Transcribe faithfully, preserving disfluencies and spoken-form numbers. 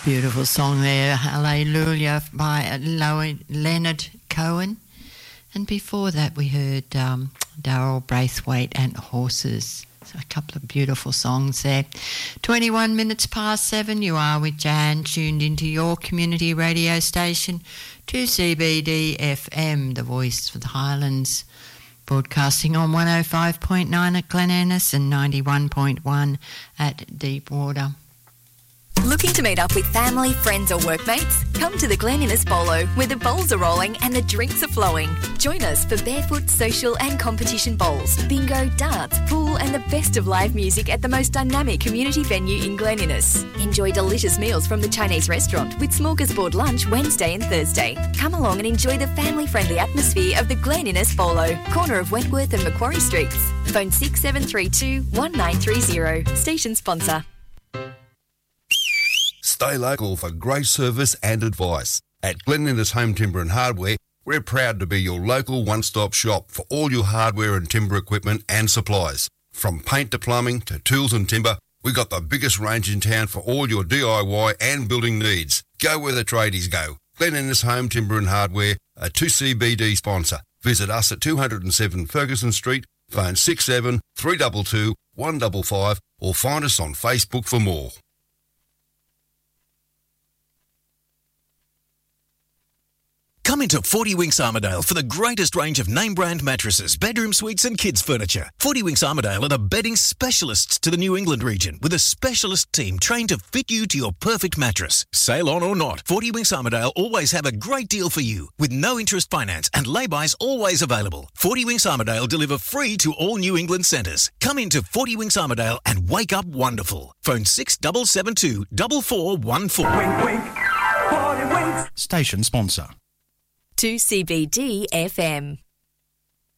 Beautiful song there, Hallelujah by Leonard Cohen. And before that we heard um, Daryl Braithwaite and Horses. So a couple of beautiful songs there. twenty-one minutes past seven, you are with Jan, tuned into your community radio station, two C B D F M, the voice for the Highlands, broadcasting on one oh five point nine at Glen Innes and ninety-one point one at Deepwater. Looking to meet up with family, friends or workmates? Come to the Glen Innes Bolo, where the bowls are rolling and the drinks are flowing. Join us for barefoot, social and competition bowls, bingo, darts, pool and the best of live music at the most dynamic community venue in Glen Innes. Enjoy delicious meals from the Chinese restaurant with smorgasbord lunch Wednesday and Thursday. Come along and enjoy the family-friendly atmosphere of the Glen Innes Bolo, corner of Wentworth and Macquarie Streets. Phone six seven three two, one nine three zero. Station sponsor. Stay local for great service and advice. At Glen Innes Home Timber and Hardware, we're proud to be your local one-stop shop for all your hardware and timber equipment and supplies. From paint to plumbing to tools and timber, we've got the biggest range in town for all your D I Y and building needs. Go where the tradies go. Glen Innes Home Timber and Hardware, a two C B D sponsor. Visit us at two oh seven Ferguson Street, phone six seven three two two, one five five or find us on Facebook for more. Come into Forty Winks Armidale for the greatest range of name-brand mattresses, bedroom suites and kids' furniture. Forty Winks Armidale are the bedding specialists to the New England region, with a specialist team trained to fit you to your perfect mattress. Sale on or not, Forty Winks Armidale always have a great deal for you, with no interest finance and lay-bys always available. Forty Winks Armidale deliver free to all New England centres. Come into Forty Winks Armidale and wake up wonderful. Phone six seven seven two, four four one four. Wink, wink. Forty Winks. Station sponsor. two C B D F M.